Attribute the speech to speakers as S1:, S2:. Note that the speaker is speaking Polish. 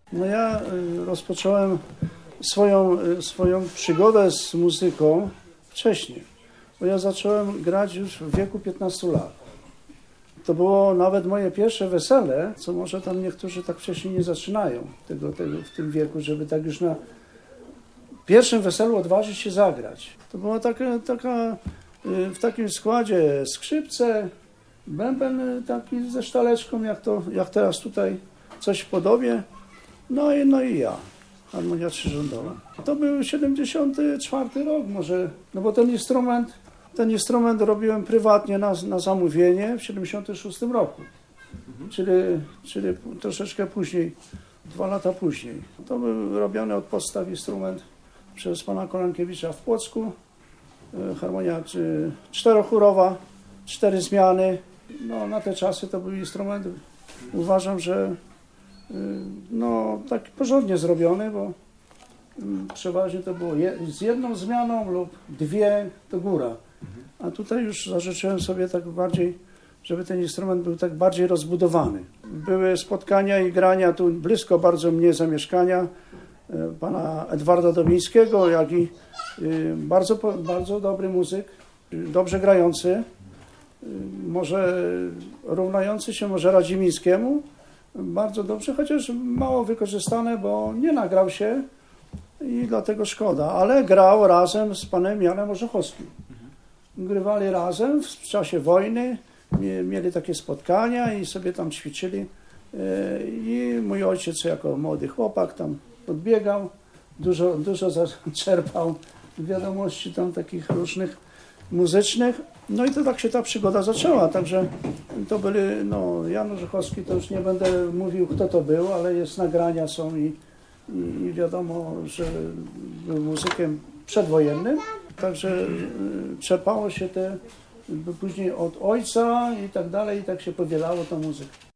S1: No ja rozpocząłem swoją przygodę z muzyką wcześniej, bo ja zacząłem grać już w wieku 15 lat. To było nawet moje pierwsze wesele, co może tam niektórzy tak wcześniej nie zaczynają w tym wieku, żeby tak już na pierwszym weselu odważyć się zagrać. To była taka w takim składzie skrzypce, bęben taki ze sztaleczką, jak teraz tutaj coś w podobie, no i ja, harmonia trzyrządowa. To był 74 rok może, no bo ten instrument robiłem prywatnie na zamówienie w 76 roku, czyli troszeczkę później, 2 lata później. To był robiony od podstaw instrument przez pana Kolankiewicza w Płocku, harmonia czterochórowa, 4 zmiany. No, na te czasy to był instrument, uważam, że no, taki porządnie zrobiony, bo przeważnie to było z jedną zmianą lub 2 to góra. A tutaj już zażyczyłem sobie tak bardziej, żeby ten instrument był tak bardziej rozbudowany. Były spotkania i grania tu blisko bardzo mnie zamieszkania pana Edwarda Domińskiego, jak i bardzo dobry muzyk, dobrze grający, może równający się może Radzimińskiemu, bardzo dobrze, chociaż mało wykorzystane, bo nie nagrał się i dlatego szkoda, ale grał razem z panem Janem Orzechowskim. Grywali razem w czasie wojny, mieli takie spotkania i sobie tam ćwiczyli. I mój ojciec jako młody chłopak tam podbiegał, dużo czerpał wiadomości tam takich różnych muzycznych. No i to tak się ta przygoda zaczęła, także to byli, no Jan Orzechowski, to już nie będę mówił, kto to był, ale jest nagrania są i wiadomo, że był muzykiem przedwojennym, także czerpało się później od ojca i tak dalej, i tak się powielało tą muzykę.